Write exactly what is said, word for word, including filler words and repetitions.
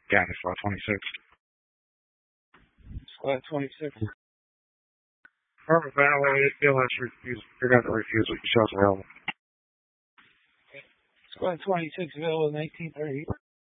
Yeah, it's squad twenty-six. Squad twenty-six. Perfect, valet, you'll have to refuse. You're going to refuse with shows available. Squad twenty-six available in nineteen thirty.